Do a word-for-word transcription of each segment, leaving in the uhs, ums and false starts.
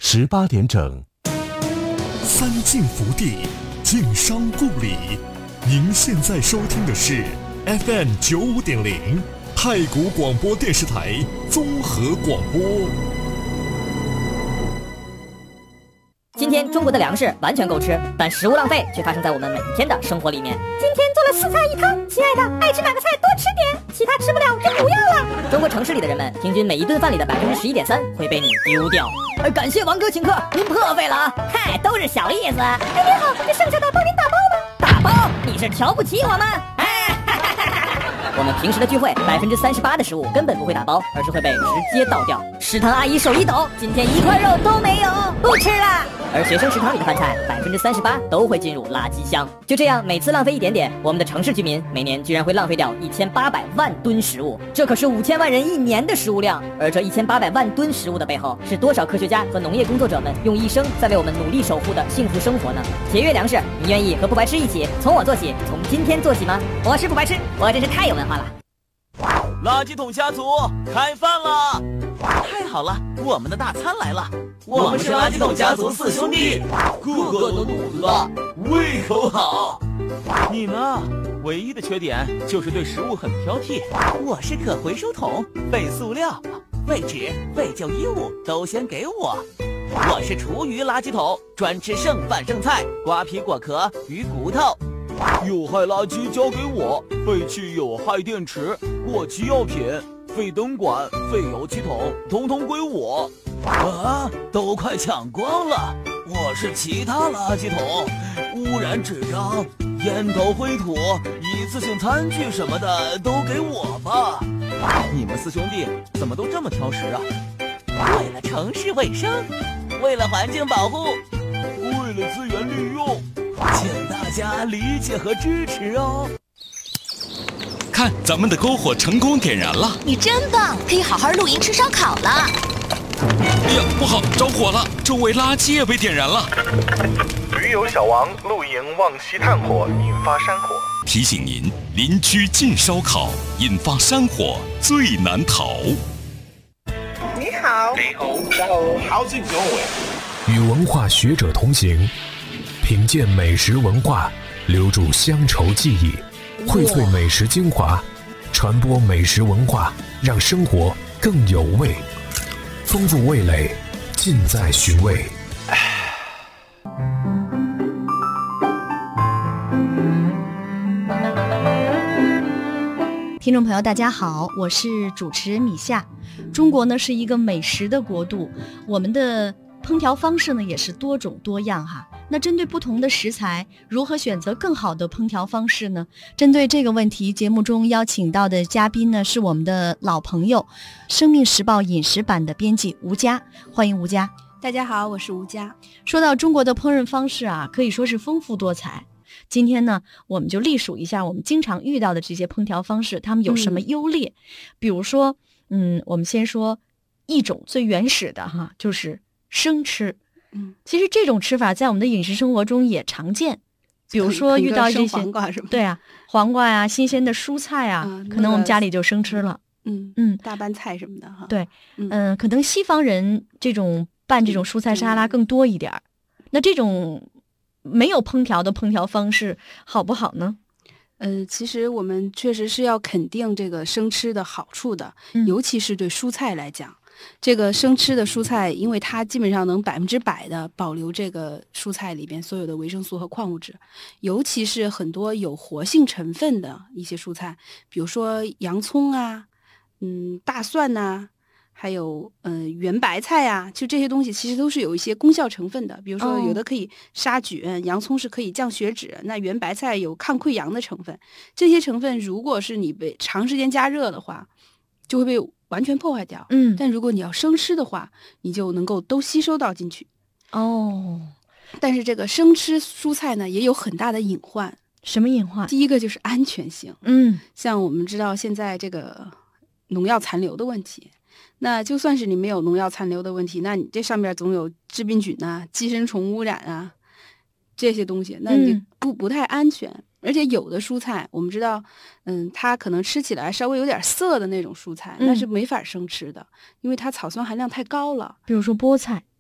十八点整。 三晋福地，晋商故里。您现在收听的是 F M 九五点零太谷广播电视台综合广播。 今天中国的粮食完全够吃，但食物浪费却发生在我们每天的生活里面。 今天做了四菜一汤，亲爱的，爱吃哪个菜多吃点，其他吃不了就不要了。 中国城市里的人们，平均每一顿饭里的百分之十一点三会被你丢掉。呃，感谢王哥请客，您破费了啊！嗨，都是小意思。 哎，您好，这剩下的帮您打包吗？ 打包？你是瞧不起我们？哎，我们平时的聚会，百分之三十八的食物根本不会打包，而是会被直接倒掉。食堂阿姨手一抖，今天一块肉都没有，不吃了。而学生食堂里的饭菜，百分之三十八都会进入垃圾箱。就这样，每次浪费一点点，我们的城市居民每年居然会浪费掉一千八百万吨食物，这可是五千万人一年的食物量。而这一千八百万吨食物的背后，是多少科学家和农业工作者们用一生在为我们努力守护的幸福生活呢？节约粮食，你愿意和不白痴一起从我做起，从今天做起吗？我是不白痴，我真是太有文化了。 垃圾桶家族开饭了！太好了，我们的大餐来了！我们是垃圾桶家族四兄弟，个个都肚子大，胃口好。你呢？唯一的缺点就是对食物很挑剔。我是可回收桶，废塑料、废纸、废旧衣物都先给我。我是厨余垃圾桶，专吃剩饭剩菜、瓜皮果壳、鱼骨头。有害垃圾交给我，废弃有害电池、过期药品、废灯管、废油漆桶，统统归我。啊，都快抢光了！我是其他垃圾桶，污染纸张、烟头灰土、一次性餐具什么的都给我吧。你们四兄弟怎么都这么挑食啊？为了城市卫生，为了环境保护，为了资源利用，请大家理解和支持哦。 看，咱们的篝火成功点燃了！ 你真棒，可以好好露营吃烧烤了。 哎呀，不好，着火了！周围垃圾也被点燃了。 驴友小王露营忘熄炭火，引发山火。 提醒您，邻居禁烧烤，引发山火最难逃。 你好， 你好 ，How's it going？ 与文化学者同行，品鉴美食文化，留住乡愁记忆，荟萃美食精华，传播美食文化，让生活更有味。丰富味蕾，尽在寻味。 听众朋友大家好，我是主持人米夏。中国呢是一个美食的国度，我们的烹调方式呢也是多种多样哈。那针对不同的食材，如何选择更好的烹调方式呢？针对这个问题，节目中邀请到的嘉宾呢是我们的老朋友，生命时报饮食版的编辑吴佳，欢迎吴佳。 大家好，我是吴佳。 说到中国的烹饪方式啊，可以说是丰富多彩。今天呢，我们就隶属一下我们经常遇到的这些烹调方式，它们有什么优劣？嗯、比如说，嗯，我们先说一种最原始的哈，就是生吃。嗯，其实这种吃法在我们的饮食生活中也常见，比如说遇到这些黄瓜是吧？ 对啊，黄瓜呀、啊、新鲜的蔬菜啊、嗯，可能我们家里就生吃了。 嗯嗯，大拌菜什么的哈。 对，嗯、呃，可能西方人这种拌这种蔬菜沙拉更多一点儿。嗯、那这种没有烹调的烹调方式好不好呢？ 呃，其实我们确实是要肯定这个生吃的好处的，嗯、尤其是对蔬菜来讲。这个生吃的蔬菜，因为它基本上能百分之百的保留这个蔬菜里边所有的维生素和矿物质，尤其是很多有活性成分的一些蔬菜，比如说洋葱啊，嗯，大蒜呐、啊，还有嗯、呃、圆白菜啊，就这些东西其实都是有一些功效成分的。比如说有的可以杀菌，洋葱是可以降血脂，那圆白菜有抗溃疡的成分。这些成分如果是你被长时间加热的话，就会被完全破坏掉。嗯，但如果你要生吃的话，你就能够都吸收到进去。哦，但是这个生吃蔬菜呢，也有很大的隐患。 什么隐患？ 第一个就是安全性。嗯，像我们知道现在这个农药残留的问题，那就算是你没有农药残留的问题，那你这上面总有致病菌啊、寄生虫污染啊这些东西，那你不不太安全。嗯，而且有的蔬菜我们知道，嗯，它可能吃起来稍微有点涩的那种蔬菜，嗯、那是没法生吃的，因为它草酸含量太高了。 比如说菠菜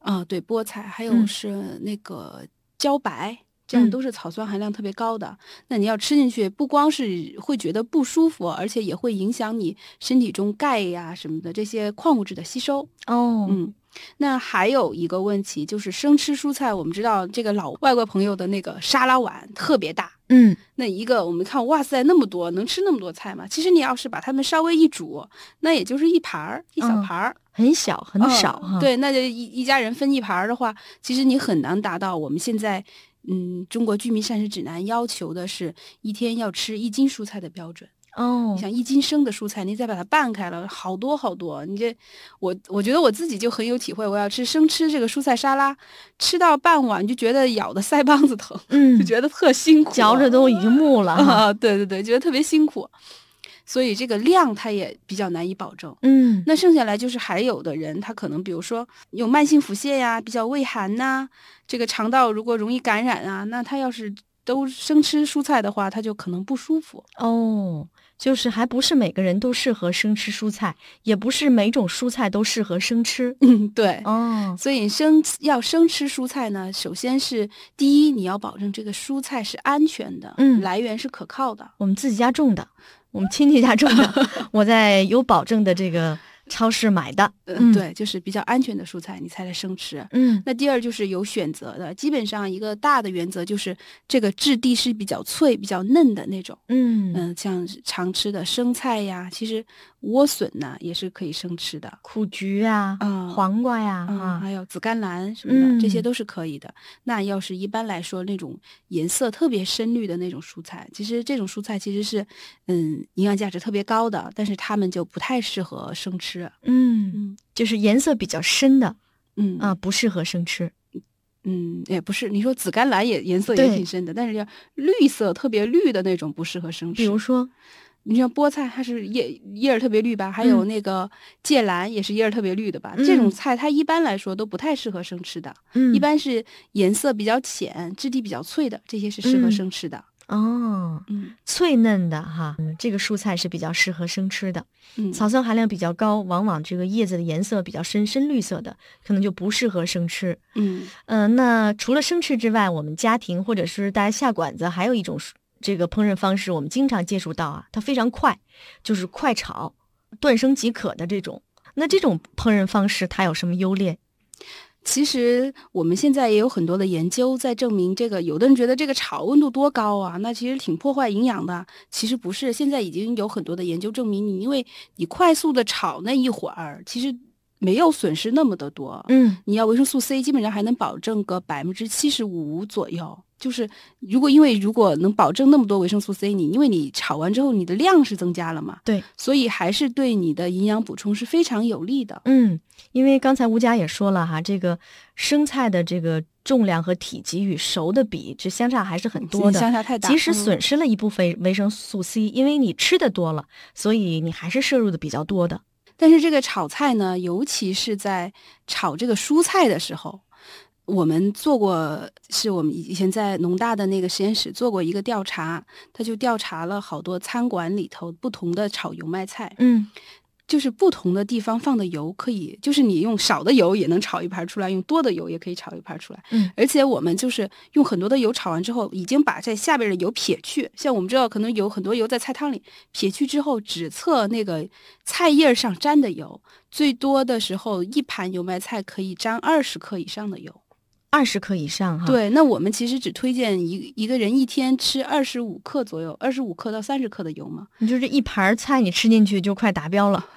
啊，对，菠菜，还有嗯是那个茭白。这样都是草酸含量特别高的，嗯、那你要吃进去，不光是会觉得不舒服，而且也会影响你身体中钙呀、什么的这些矿物质的吸收。 哦， 嗯，那还有一个问题就是生吃蔬菜，我们知道这个老外国朋友的那个沙拉碗特别大， 嗯， 那一个我们看，哇塞，那么多，能吃那么多菜吗？其实你要是把它们稍微一煮，那也就是一盘儿，一小盘儿。 嗯很小很少哈、 嗯，对，那就一一家人分一盘儿的话，其实你很难达到我们现在，嗯，中国居民膳食指南要求的是一天要吃一斤蔬菜的标准。 哦， 你想一斤生的蔬菜，你再把它拌开了，好多好多。你这，我我觉得我自己就很有体会。我要吃生吃这个蔬菜沙拉，吃到傍晚就觉得咬的腮帮子疼， 嗯， 就觉得特辛苦， 嚼着都已经木了啊。对对对，觉得特别辛苦。所以这个量它也比较难以保证， 嗯， 那剩下来就是还有的人他可能比如说有慢性腹泻呀，比较畏寒呐，这个肠道如果容易感染啊，那他要是都生吃蔬菜的话，他就可能不舒服。 哦，就是还不是每个人都适合生吃蔬菜，也不是每种蔬菜都适合生吃。 嗯，对， 哦， 所以生要生吃蔬菜呢，首先是第一，你要保证这个蔬菜是安全的， 嗯， 来源是可靠的， 我们自己家种的。我们亲戚家种的，我在有保证的这个超市买的， 嗯，对，就是比较安全的蔬菜你才来生吃。 嗯， 那第二就是有选择的，基本上一个大的原则就是这个质地是比较脆、比较嫩的那种。 嗯嗯、呃，像常吃的生菜呀，其实莴笋呢也是可以生吃的， 苦菊啊， 嗯、 黄瓜呀， 嗯、 啊， 还有紫甘蓝什么的、 嗯， 这些都是可以的。那要是一般来说那种颜色特别深绿的那种蔬菜，其实这种蔬菜其实是嗯营养价值特别高的，但是它们就不太适合生吃。 嗯嗯，就是颜色比较深的， 嗯啊，不适合生吃。 嗯，也不是，你说紫甘蓝也颜色也挺深的，但是要绿色特别绿的那种不适合生吃。 比如说， 你像菠菜，它是叶叶儿特别绿吧？还有那个芥蓝也是叶儿特别绿的吧？嗯、这种菜它一般来说都不太适合生吃的。 嗯， 一般是颜色比较浅、质地比较脆的，这些是适合生吃的。 嗯哦，嗯，脆嫩的哈，嗯，这个蔬菜是比较适合生吃的。 嗯， 草酸含量比较高，往往这个叶子的颜色比较深，深绿色的，可能就不适合生吃。 嗯嗯、呃，那除了生吃之外，我们家庭或者是大家下馆子，还有一种这个烹饪方式，我们经常接触到啊，它非常快，就是快炒，断生即可的这种。那这种烹饪方式它有什么优劣？ 其实我们现在也有很多的研究在证明这个，有的人觉得这个炒温度多高啊，那其实挺破坏营养的。其实不是，现在已经有很多的研究证明，你因为你快速的炒那一会儿，其实没有损失那么的多。 嗯， 你要维生素 C 基本上还能保证个百分之七十五左右。就是如果因为如果能保证那么多维生素 C， 你因为你炒完之后你的量是增加了嘛， 对， 所以还是对你的营养补充是非常有利的。 嗯，因为刚才吴佳也说了哈，这个生菜的这个重量和体积与熟的比，这相差还是很多的， 相差太大， 即使损失了一部分维生素 C，、嗯、因为你吃的多了，所以你还是摄入的比较多的。 但是这个炒菜呢，尤其是在炒这个蔬菜的时候。我们做过，是我们以前在农大的那个实验室做过一个调查，他就调查了好多餐馆里头不同的炒油麦菜， 嗯， 就是不同的地方放的油可以，就是你用少的油也能炒一盘出来，用多的油也可以炒一盘出来， 嗯， 而且我们就是用很多的油炒完之后，已经把在下边的油撇去，像我们知道可能有很多油在菜汤里，撇去之后只测那个菜叶上沾的油，最多的时候一盘油麦菜可以沾二十克以上的油。 二十克以上哈， 对，那我们其实只推荐一一个人一天吃二十五克左右，二十五克到三十克的油嘛。 你就这一盘菜你吃进去就快达标了。